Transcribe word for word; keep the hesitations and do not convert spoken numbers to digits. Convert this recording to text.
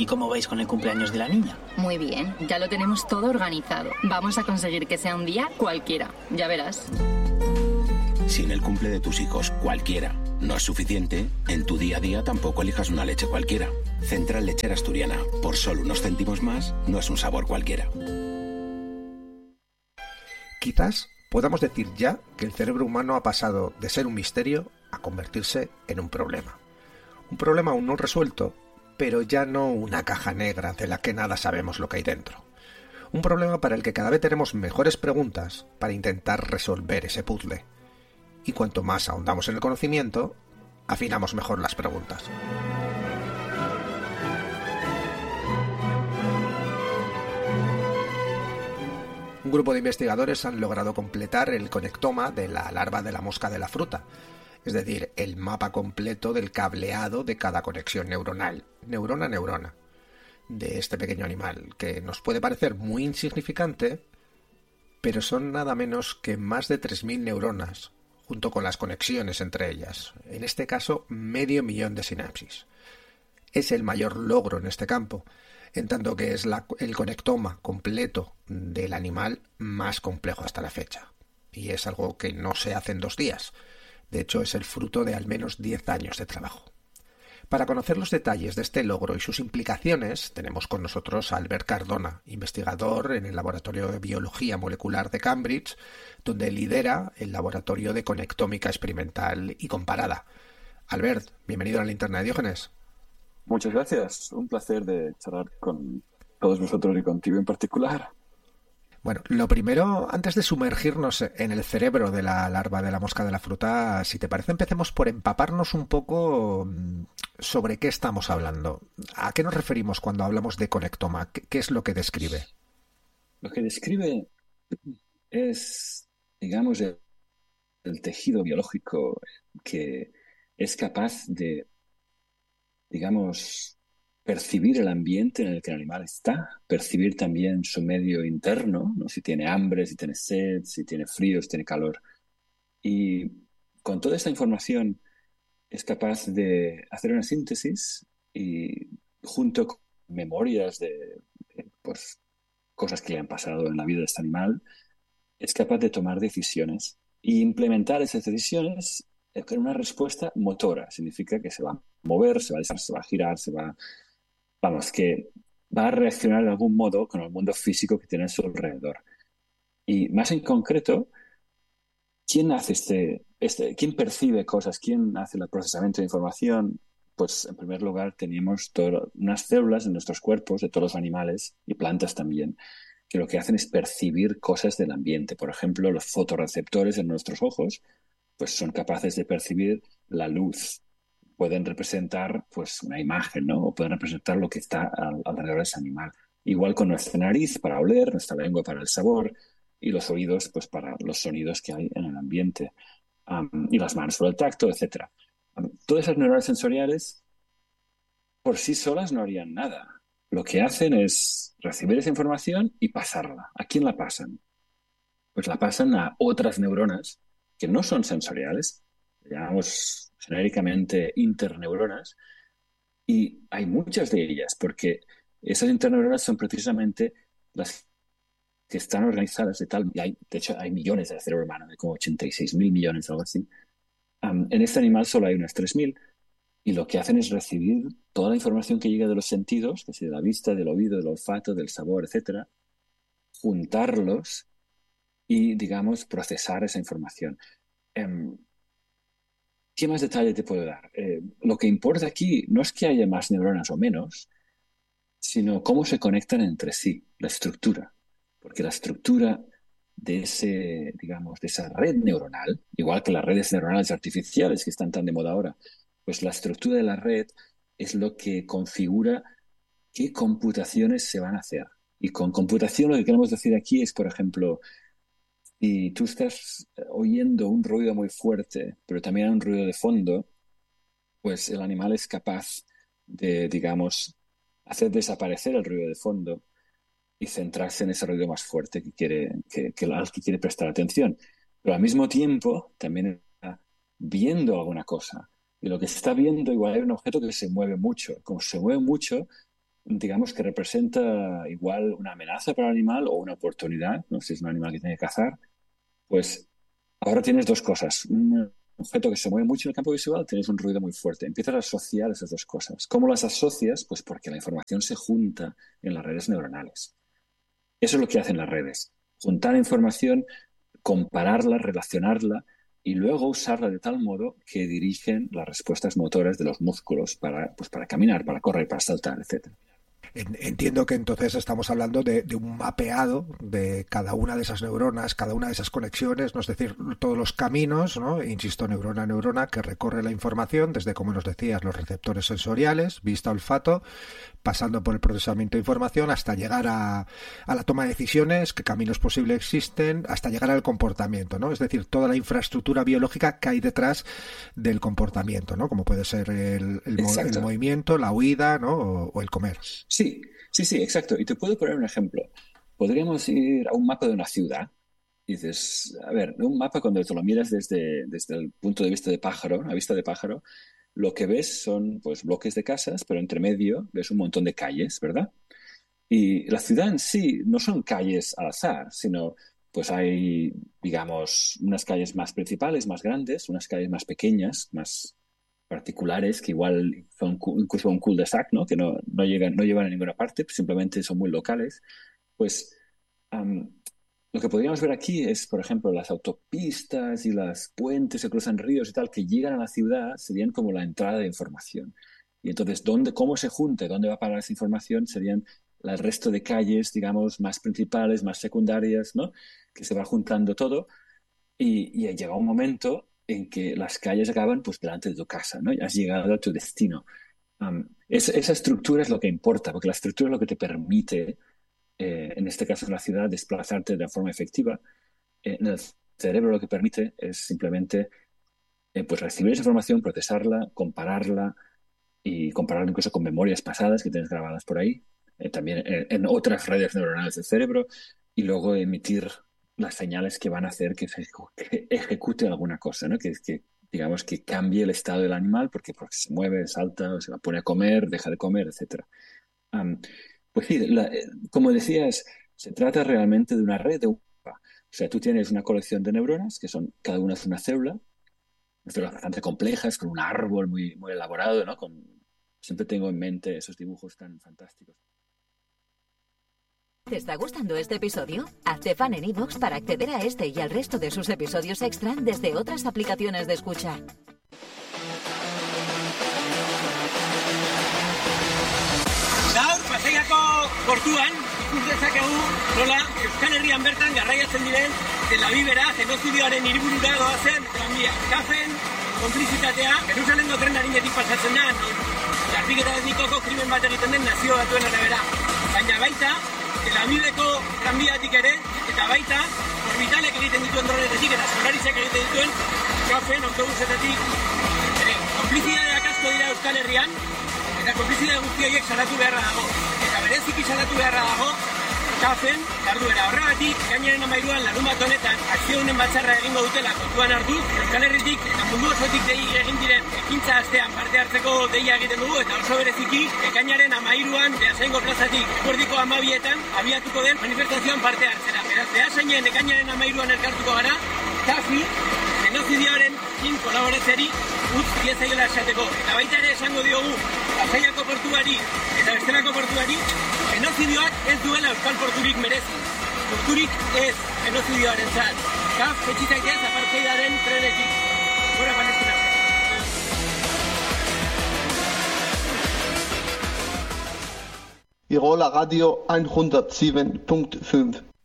cómo vais con el cumpleaños de la niña? Muy bien, ya lo tenemos todo organizado. Vamos a conseguir que sea un día cualquiera, ya verás. Si en el cumple de tus hijos cualquiera no es suficiente, en tu día a día tampoco elijas una leche cualquiera. Central Lechera Asturiana, por solo unos céntimos más, no es un sabor cualquiera. Quizás podamos decir ya que el cerebro humano ha pasado de ser un misterio a convertirse en un problema. Un problema aún no resuelto, pero ya no una caja negra de la que nada sabemos lo que hay dentro. Un problema para el que cada vez tenemos mejores preguntas para intentar resolver ese puzzle. Y cuanto más ahondamos en el conocimiento, afinamos mejor las preguntas. Un grupo de investigadores han logrado completar el conectoma de la larva de la mosca de la fruta, es decir, el mapa completo del cableado de cada conexión neuronal, neurona a neurona, de este pequeño animal, que nos puede parecer muy insignificante, pero son nada menos que más de tres mil neuronas, junto con las conexiones entre ellas, en este caso medio millón de sinapsis. Es el mayor logro en este campo, en tanto que es la, el conectoma completo del animal más complejo hasta la fecha. Y es algo que no se hace en dos días. De hecho, es el fruto de al menos diez años de trabajo. Para conocer los detalles de este logro y sus implicaciones, tenemos con nosotros a Albert Cardona, investigador en el Laboratorio de Biología Molecular de Cambridge, donde lidera el Laboratorio de Conectómica Experimental y Comparada. Albert, bienvenido a la Linterna de Diógenes. Muchas gracias. Un placer de charlar con todos vosotros y contigo en particular. Bueno, lo primero, antes de sumergirnos en el cerebro de la larva de la mosca de la fruta, si te parece, empecemos por empaparnos un poco sobre qué estamos hablando. ¿A qué nos referimos cuando hablamos de conectoma? ¿Qué, qué es lo que describe? Lo que describe es, digamos, el, el tejido biológico que es capaz de, digamos, percibir el ambiente en el que el animal está, percibir también su medio interno, ¿no? Si tiene hambre, si tiene sed, si tiene frío, si tiene calor. Y con toda esta información es capaz de hacer una síntesis y junto con memorias de pues, cosas que le han pasado en la vida de este animal, es capaz de tomar decisiones e implementar esas decisiones con una respuesta motora. Significa que se va a mover, se va a deshacer, se va a girar, se va... Vamos, que va a reaccionar de algún modo con el mundo físico que tiene a su alrededor. Y más en concreto, ¿quién hace este, este, quién percibe cosas? ¿Quién hace el procesamiento de información? Pues en primer lugar tenemos todo, unas células en nuestros cuerpos, de todos los animales y plantas también, que lo que hacen es percibir cosas del ambiente. Por ejemplo, los fotorreceptores en nuestros ojos pues son capaces de percibir la luz. Pueden representar pues una imagen, ¿no? O pueden representar lo que está al, alrededor de ese animal. Igual con nuestra nariz para oler, nuestra lengua para el sabor y los oídos pues para los sonidos que hay en el ambiente. Um, y las manos por el tacto, etcétera. Um, todas esas neuronas sensoriales por sí solas no harían nada. Lo que hacen es recibir esa información y pasarla. ¿A quién la pasan? Pues la pasan a otras neuronas que no son sensoriales, llamamos genéricamente interneuronas, y hay muchas de ellas, porque esas interneuronas son precisamente las que están organizadas de tal... Y hay, de hecho, hay millones de cerebro humano, hay como ochenta y seis mil millones o algo así. Um, en este animal solo hay unas tres mil, y lo que hacen es recibir toda la información que llega de los sentidos, que es de la vista, del oído, del olfato, del sabor, etcétera, juntarlos y, digamos, procesar esa información. Um, ¿Qué más detalle te puedo dar? Eh, lo que importa aquí no es que haya más neuronas o menos, sino cómo se conectan entre sí, la estructura. Porque la estructura de ese, digamos, de esa red neuronal, igual que las redes neuronales artificiales que están tan de moda ahora, pues la estructura de la red es lo que configura qué computaciones se van a hacer. Y con computación lo que queremos decir aquí es, por ejemplo, si tú estás oyendo un ruido muy fuerte, pero también un ruido de fondo, pues el animal es capaz de, digamos, hacer desaparecer el ruido de fondo y centrarse en ese ruido más fuerte que quiere, que, que, al que quiere prestar atención. Pero al mismo tiempo también está viendo alguna cosa. Y lo que está viendo, igual hay un objeto que se mueve mucho. Como se mueve mucho, digamos que representa igual una amenaza para el animal o una oportunidad, ¿no? Si es un animal que tiene que cazar, pues ahora tienes dos cosas. Un objeto que se mueve mucho en el campo visual, tienes un ruido muy fuerte. Empiezas a asociar esas dos cosas. ¿Cómo las asocias? Pues porque la información se junta en las redes neuronales. Eso es lo que hacen las redes. Juntar información, compararla, relacionarla y luego usarla de tal modo que dirigen las respuestas motoras de los músculos para, pues para caminar, para correr, para saltar, etcétera. Entiendo que entonces estamos hablando de, de un mapeado de cada una de esas neuronas, cada una de esas conexiones, ¿no? Es decir, todos los caminos, ¿no? Insisto, neurona a neurona, que recorre la información desde, como nos decías, los receptores sensoriales, vista, olfato, pasando por el procesamiento de información hasta llegar a, a la toma de decisiones, qué caminos posibles existen, hasta llegar al comportamiento, ¿no? Es decir, toda la infraestructura biológica que hay detrás del comportamiento, ¿no? Como puede ser el, el, mo- el movimiento, la huida, ¿no? O, o el comer. Sí, sí, sí, exacto. Y te puedo poner un ejemplo. Podríamos ir a un mapa de una ciudad. Y dices, a ver, un mapa cuando te lo miras desde, desde el punto de vista de pájaro, a vista de pájaro, lo que ves son pues bloques de casas, pero entre medio ves un montón de calles, ¿verdad? Y la ciudad en sí no son calles al azar, sino pues hay, digamos, unas calles más principales, más grandes, unas calles más pequeñas, más particulares, que igual son incluso un cul-de-sac, ¿no? Que no, no, llegan, no llevan a ninguna parte, simplemente son muy locales. Pues um, lo que podríamos ver aquí es, por ejemplo, las autopistas y los puentes que cruzan ríos y tal, que llegan a la ciudad, serían como la entrada de información. Y entonces, ¿dónde, cómo se junta, dónde va a parar esa información? Serían el resto de calles, digamos, más principales, más secundarias, ¿no? Que se va juntando todo. Y, y llega un momento en que las calles acaban pues delante de tu casa, ¿no? Y has llegado a tu destino. Um, es, esa estructura es lo que importa, porque la estructura es lo que te permite, eh, en este caso en la ciudad, desplazarte de forma efectiva. Eh, en el cerebro lo que permite es simplemente eh, pues recibir esa información, procesarla, compararla y compararla incluso con memorias pasadas que tienes grabadas por ahí, eh, también en, en otras redes neuronales del cerebro, y luego emitir las señales que van a hacer que se que ejecute alguna cosa, ¿no? Que, que digamos que cambie el estado del animal porque, porque se mueve, salta, o se la pone a comer, deja de comer, etcétera. Um, pues sí, la, como decías, se trata realmente de una red de un mapa. O sea, tú tienes una colección de neuronas que son, cada una es una célula, células bastante complejas, con un árbol muy, muy elaborado, ¿no? Con, siempre tengo en mente esos dibujos tan fantásticos. ¿Te está gustando este episodio? Hazte fan en iVoox para acceder a este y al resto de sus episodios extra desde otras aplicaciones de escucha. Gaur, pasaiako portuan, ikus dezakegu nola Euskal Herrian bertan garraiatzen diren Tel Avivera genozidioaren hiriburura doazen tranbia. Kafen, konplizitatea, Jerusalengo tren harinetik pasatzen da, garbiketa etnikoko krimen bat egiten den nazio batuen arabera. Baina baita, Tel Aviveko tranbiatik ere, eta baita, orbitalek egiten dituen dronetetik eta solarizek egiten dituen kafen, autobusetatik. Ere, konplizidadeak asko dira Euskal Herrian, eta konplizidade guzti horiek salatu beharra dago. Eta bereziki salatu beharra dago, kafen, jarduera. Horregatik, gainaren amairuan larunbat honetan, akziodunen batzarra egingo dutela kontuan hartu, Euskal Herritik eta mundu osotik dei egin diren ekintza astean parte hartzeko deia egiten dugu, eta oso bereziki, ekainaren amairuan Beasaingo plazatik eguerdiko hamabietan abiatuko den manifestazioan parte hartzera. Beraz, Beasainen ekainaren amairuan elkartuko gara, kafi, genozidioaren kin kolaboratzeari utz diezaiola esateko. Eta baita ere esango diogu, Pasaiako portuari eta bestelako portuari, genozidioak ez duela euskal porturik merezi. Porturik ez genozidioaren zat. Kaf, petxitaitea zapartzeidaren trenetik. Gora Palestina. Irola Radio hundertsieben Punkt fünf